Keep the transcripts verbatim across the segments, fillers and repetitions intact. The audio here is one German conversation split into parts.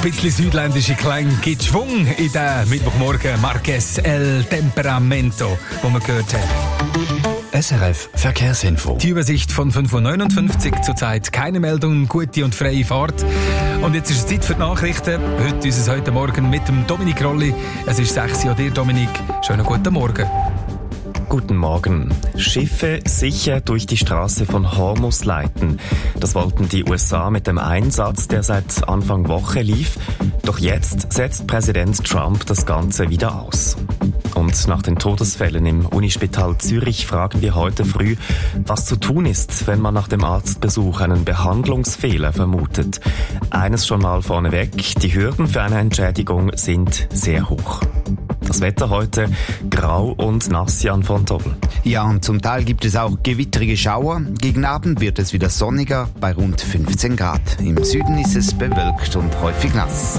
bisschen südländische Klänge gibt Schwung in den Mittwochmorgen. Marques El Temperamento, wo man gehört hat. S R F Verkehrsinfo. Die Übersicht von fünf Uhr neunundfünfzig, zurzeit keine Meldung, gute und freie Fahrt. Und jetzt ist es Zeit für die Nachrichten. Heute ist es heute Morgen mit dem Dominik Rolli. Es ist sechs Uhr, dir Dominik. Schönen guten Morgen. Guten Morgen. Schiffe sicher durch die Straße von Hormuz leiten. Das wollten die U S A mit dem Einsatz, der seit Anfang Woche lief. Doch jetzt setzt Präsident Trump das Ganze wieder aus. Und nach den Todesfällen im Unispital Zürich fragen wir heute früh, was zu tun ist, wenn man nach dem Arztbesuch einen Behandlungsfehler vermutet. Eines schon mal vorneweg, die Hürden für eine Entschädigung sind sehr hoch. Das Wetter heute grau und nass, Jan von Tobel. Ja, und zum Teil gibt es auch gewittrige Schauer. Gegen Abend wird es wieder sonniger bei rund fünfzehn Grad. Im Süden ist es bewölkt und häufig nass.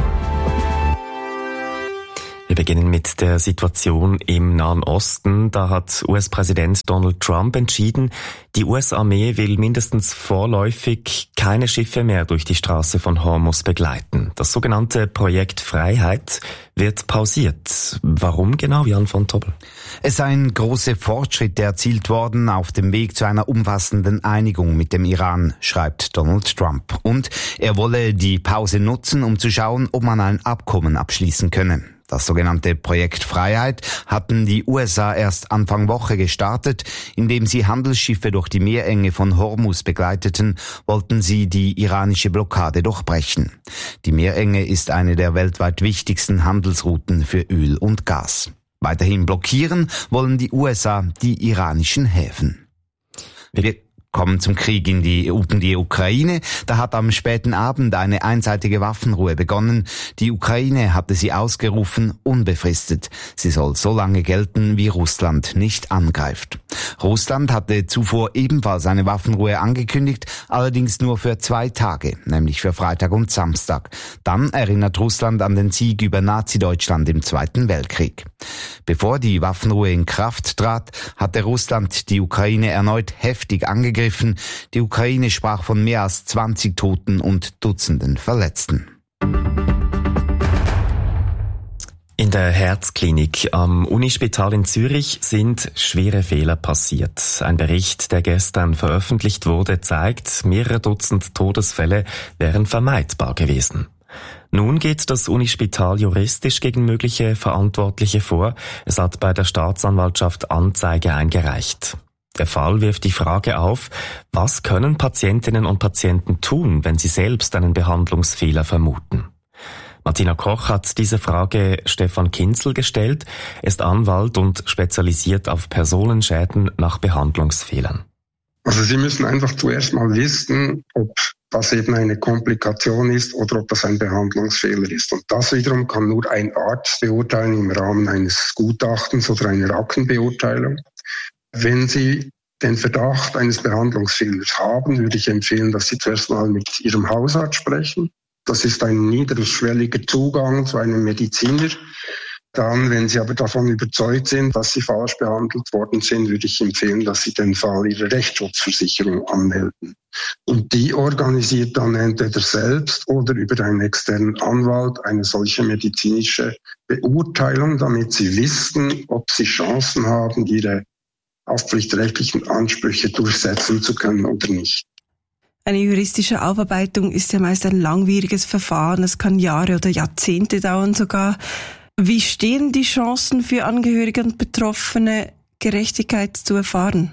Wir beginnen mit der Situation im Nahen Osten. Da hat U S-Präsident Donald Trump entschieden, die U S-Armee will mindestens vorläufig keine Schiffe mehr durch die Straße von Hormuz begleiten. Das sogenannte Projekt Freiheit wird pausiert. Warum genau, Jan von Tobel? Es seien große Fortschritte erzielt worden auf dem Weg zu einer umfassenden Einigung mit dem Iran, schreibt Donald Trump. Und er wolle die Pause nutzen, um zu schauen, ob man ein Abkommen abschließen könne. Das sogenannte Projekt Freiheit hatten die U S A erst Anfang Woche gestartet. Indem sie Handelsschiffe durch die Meerenge von Hormuz begleiteten, wollten sie die iranische Blockade durchbrechen. Die Meerenge ist eine der weltweit wichtigsten Handelsrouten für Öl und Gas. Weiterhin blockieren wollen die U S A die iranischen Häfen. Wir kommen zum Krieg in die, in die Ukraine. Da hat am späten Abend eine einseitige Waffenruhe begonnen. Die Ukraine hatte sie ausgerufen, unbefristet. Sie soll so lange gelten, wie Russland nicht angreift. Russland hatte zuvor ebenfalls eine Waffenruhe angekündigt, allerdings nur für zwei Tage, nämlich für Freitag und Samstag. Dann erinnert Russland an den Sieg über Nazi-Deutschland im Zweiten Weltkrieg. Bevor die Waffenruhe in Kraft trat, hatte Russland die Ukraine erneut heftig angegriffen. Die Ukraine sprach von mehr als zwanzig Toten und Dutzenden Verletzten. In der Herzklinik am Unispital in Zürich sind schwere Fehler passiert. Ein Bericht, der gestern veröffentlicht wurde, zeigt, mehrere Dutzend Todesfälle wären vermeidbar gewesen. Nun geht das Unispital juristisch gegen mögliche Verantwortliche vor. Es hat bei der Staatsanwaltschaft Anzeige eingereicht. Der Fall wirft die Frage auf, was können Patientinnen und Patienten tun, wenn sie selbst einen Behandlungsfehler vermuten? Martina Koch hat diese Frage Stefan Kinzel gestellt. Er ist Anwalt und spezialisiert auf Personenschäden nach Behandlungsfehlern. Also Sie müssen einfach zuerst mal wissen, ob das eben eine Komplikation ist oder ob das ein Behandlungsfehler ist. Und das wiederum kann nur ein Arzt beurteilen im Rahmen eines Gutachtens oder einer Aktenbeurteilung. Wenn Sie den Verdacht eines Behandlungsfehlers haben, würde ich empfehlen, dass Sie zuerst mal mit Ihrem Hausarzt sprechen. Das ist ein niederschwelliger Zugang zu einem Mediziner. Dann, wenn Sie aber davon überzeugt sind, dass Sie falsch behandelt worden sind, würde ich empfehlen, dass Sie den Fall Ihrer Rechtsschutzversicherung anmelden. Und die organisiert dann entweder selbst oder über einen externen Anwalt eine solche medizinische Beurteilung, damit Sie wissen, ob Sie Chancen haben, Ihre haftpflichtrechtlichen Ansprüche durchsetzen zu können oder nicht. Eine juristische Aufarbeitung ist ja meist ein langwieriges Verfahren. Es kann Jahre oder Jahrzehnte dauern sogar. Wie stehen die Chancen für Angehörige und Betroffene, Gerechtigkeit zu erfahren?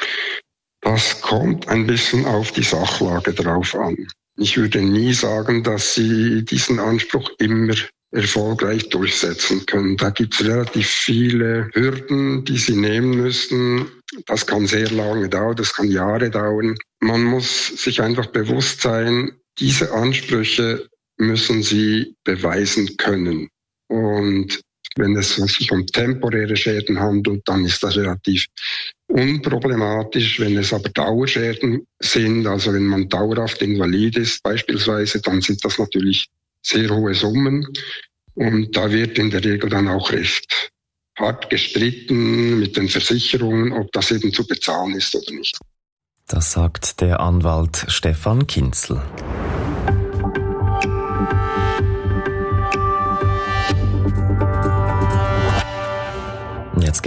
Das kommt ein bisschen auf die Sachlage drauf an. Ich würde nie sagen, dass Sie diesen Anspruch immer erfolgreich durchsetzen können. Da gibt es relativ viele Hürden, die Sie nehmen müssen. Das kann sehr lange dauern, das kann Jahre dauern. Man muss sich einfach bewusst sein, diese Ansprüche müssen Sie beweisen können. Und wenn es sich um temporäre Schäden handelt, dann ist das relativ unproblematisch. Wenn es aber Dauerschäden sind, also wenn man dauerhaft invalid ist beispielsweise, dann sind das natürlich sehr hohe Summen. Und da wird in der Regel dann auch recht hart gestritten mit den Versicherungen, ob das eben zu bezahlen ist oder nicht. Das sagt der Anwalt Stefan Kinzel.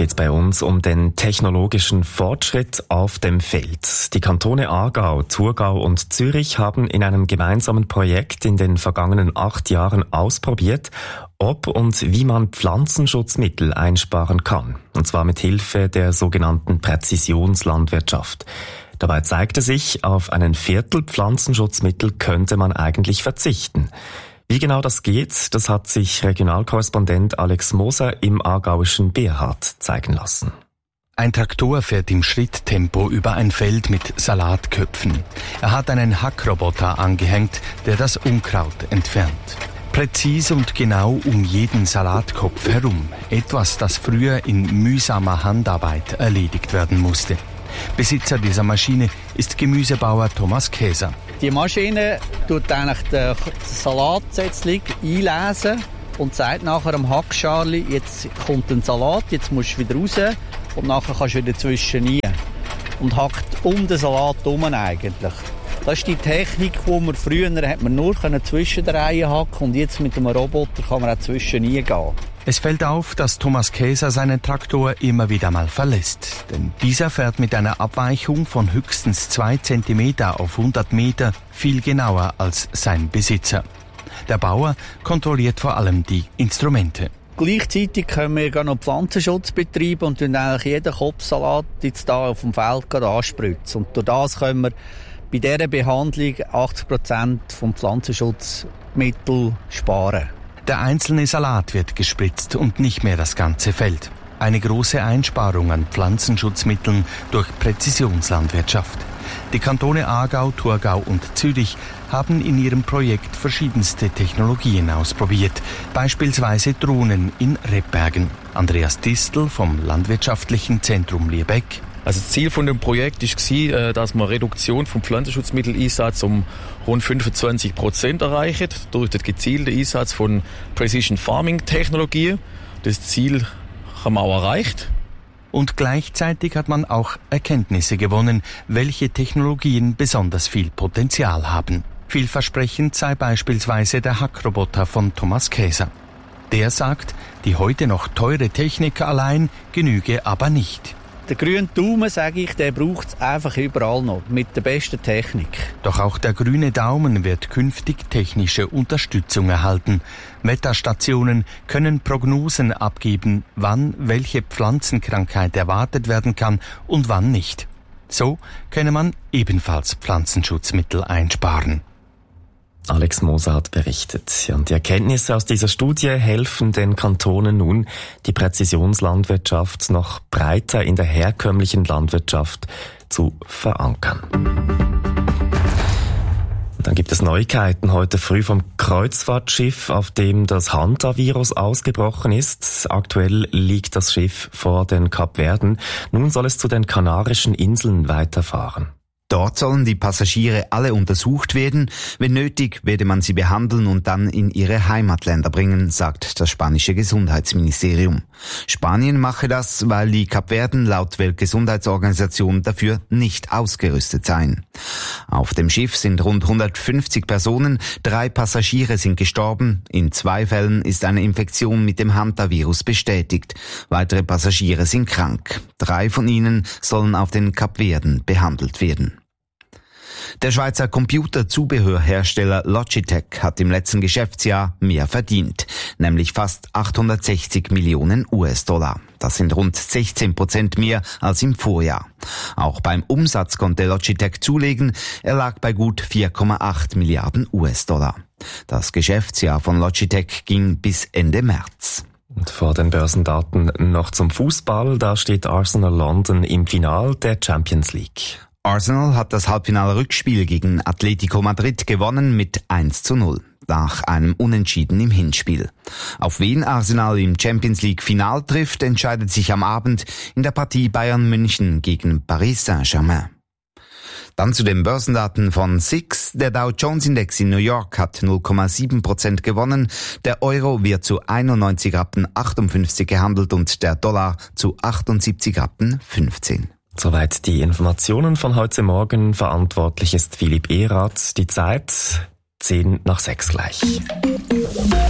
geht's bei uns um den technologischen Fortschritt auf dem Feld. Die Kantone Aargau, Thurgau und Zürich haben in einem gemeinsamen Projekt in den vergangenen acht Jahren ausprobiert, ob und wie man Pflanzenschutzmittel einsparen kann. Und zwar mit Hilfe der sogenannten Präzisionslandwirtschaft. Dabei zeigte sich, auf einen Viertel Pflanzenschutzmittel könnte man eigentlich verzichten. Wie genau das geht, das hat sich Regionalkorrespondent Alex Moser im aargauischen Berhard zeigen lassen. Ein Traktor fährt im Schritttempo über ein Feld mit Salatköpfen. Er hat einen Hackroboter angehängt, der das Unkraut entfernt. Präzise und genau um jeden Salatkopf herum. Etwas, das früher in mühsamer Handarbeit erledigt werden musste. Besitzer dieser Maschine ist Gemüsebauer Thomas Käser. Die Maschine tut eigentlich den Salatsetzling einlesen und sagt nachher am Hackscharli, jetzt kommt ein Salat, jetzt musst du wieder raus und nachher kannst du wieder zwischen rein. Und hackt um den Salat herum eigentlich. Das ist die Technik, die man früher hat man nur zwischen den Reihen hacken und jetzt mit einem Roboter kann man auch zwischen reingehen. Es fällt auf, dass Thomas Käser seinen Traktor immer wieder mal verlässt. Denn dieser fährt mit einer Abweichung von höchstens zwei Zentimeter auf hundert Meter viel genauer als sein Besitzer. Der Bauer kontrolliert vor allem die Instrumente. Gleichzeitig können wir noch Pflanzenschutz betreiben und eigentlich jeden Kopfsalat jetzt da auf dem Feld anspritzen. Und durch das können wir bei dieser Behandlung achtzig Prozent vom Pflanzenschutzmittel sparen. Der einzelne Salat wird gespritzt und nicht mehr das ganze Feld. Eine große Einsparung an Pflanzenschutzmitteln durch Präzisionslandwirtschaft. Die Kantone Aargau, Thurgau und Zürich haben in ihrem Projekt verschiedenste Technologien ausprobiert, beispielsweise Drohnen in Rebbergen. Andreas Distel vom Landwirtschaftlichen Zentrum Liebeck. Also das Ziel von dem Projekt war, dass man Reduktion vom Pflanzenschutzmitteleinsatz um rund fünfundzwanzig Prozent erreicht durch den gezielten Einsatz von Precision Farming Technologie. Das Ziel haben wir auch erreicht. Und gleichzeitig hat man auch Erkenntnisse gewonnen, welche Technologien besonders viel Potenzial haben. Vielversprechend sei beispielsweise der Hackroboter von Thomas Käser. Der sagt, die heute noch teure Technik allein genüge aber nicht. Der grüne Daumen, sage ich, der braucht es einfach überall noch, mit der besten Technik. Doch auch der grüne Daumen wird künftig technische Unterstützung erhalten. Wetterstationen können Prognosen abgeben, wann welche Pflanzenkrankheit erwartet werden kann und wann nicht. So könne man ebenfalls Pflanzenschutzmittel einsparen. Alex Moser hat berichtet. Und die Erkenntnisse aus dieser Studie helfen den Kantonen nun, die Präzisionslandwirtschaft noch breiter in der herkömmlichen Landwirtschaft zu verankern. Und dann gibt es Neuigkeiten heute früh vom Kreuzfahrtschiff, auf dem das Hantavirus ausgebrochen ist. Aktuell liegt das Schiff vor den Kapverden. Nun soll es zu den Kanarischen Inseln weiterfahren. Dort sollen die Passagiere alle untersucht werden. Wenn nötig, werde man sie behandeln und dann in ihre Heimatländer bringen, sagt das spanische Gesundheitsministerium. Spanien mache das, weil die Kapverden laut Weltgesundheitsorganisation dafür nicht ausgerüstet seien. Auf dem Schiff sind rund hundertfünfzig Personen, drei Passagiere sind gestorben. In zwei Fällen ist eine Infektion mit dem Hantavirus bestätigt. Weitere Passagiere sind krank. Drei von ihnen sollen auf den Kapverden behandelt werden. Der Schweizer Computerzubehörhersteller Logitech hat im letzten Geschäftsjahr mehr verdient, nämlich fast achthundertsechzig Millionen US-Dollar. Das sind rund sechzehn Prozent mehr als im Vorjahr. Auch beim Umsatz konnte Logitech zulegen, er lag bei gut vier Komma acht Milliarden US-Dollar. Das Geschäftsjahr von Logitech ging bis Ende März. Und vor den Börsendaten noch zum Fußball, da steht Arsenal London im Finale der Champions League. Arsenal hat das Halbfinalrückspiel gegen Atletico Madrid gewonnen mit eins zu null. Nach einem Unentschieden im Hinspiel. Auf wen Arsenal im Champions League Final trifft, entscheidet sich am Abend in der Partie Bayern München gegen Paris Saint-Germain. Dann zu den Börsendaten von S I X. Der Dow Jones Index in New York hat null Komma sieben Prozent gewonnen. Der Euro wird zu einundneunzig Rappen achtundfünfzig gehandelt und der Dollar zu achtundsiebzig Rappen fünfzehn. Soweit die Informationen von heute Morgen. Verantwortlich ist Philipp Erath. Die Zeit zehn nach sechs gleich.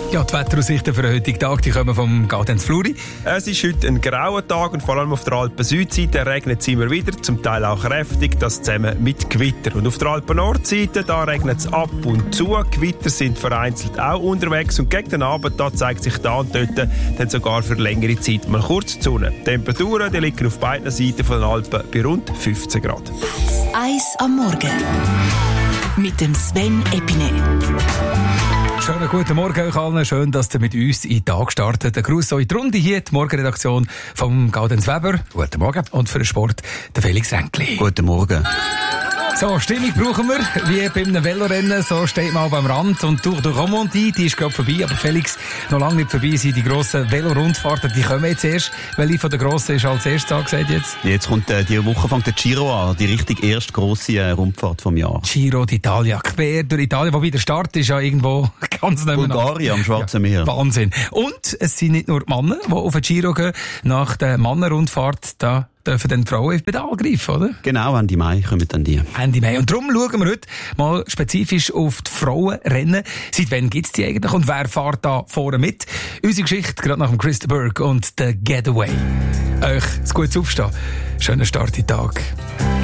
Ja, die Wetteraussichten für den heutigen Tag die kommen vom Gaudenz Fluri. Es ist heute ein grauer Tag und vor allem auf der Alpen-Südseite regnet es immer wieder, zum Teil auch kräftig, das zusammen mit Gewitter. Und auf der Alpen-Nordseite, da regnet es ab und zu. Gewitter sind vereinzelt auch unterwegs und gegen den Abend da zeigt sich da und dort dann sogar für längere Zeit mal kurz die Sonne. Die Temperaturen die liegen auf beiden Seiten von den Alpen bei rund fünfzehn Grad. Eis am Morgen mit dem Sven Epine. Schönen guten Morgen euch allen. Schön, dass ihr mit uns in den Tag startet. Ein Gruß in die Runde hier, die Morgenredaktion vom Gaudenz Weber. Guten Morgen. Und für den Sport der Felix Ränkli. Guten Morgen. So, Stimmung brauchen wir, wie bei einem Velorennen. So steht man auch am Rand. Und durch die Romandie, die ist gerade vorbei. Aber Felix, noch lange nicht vorbei sind die grossen Velorundfahrten. Die kommen jetzt erst. Welche von den grossen ist als erstes angesagt jetzt? Jetzt kommt äh, diese Woche fängt der Giro an. Die richtig erste grosse äh, Rundfahrt vom Jahr. Giro d'Italia. Quer durch Italien. Wobei der Start ist ja irgendwo ganz neben Bulgarien am Schwarzen ja, Meer. Wahnsinn. Und es sind nicht nur die Männer, die auf den Giro gehen. Nach der Männerrundfahrt, da dürfen dann die Frauen Pedal greifen, oder? Genau, Ende Mai kommen dann die. Ende Mai. Und darum schauen wir heute mal spezifisch auf die Frauenrennen. Seit wann gibt es die eigentlich und wer fährt da vorne mit? Unsere Geschichte gerade nach dem Chris Berg und der Getaway. Euch ein gutes Aufstehen. Schönen Start in den Tag.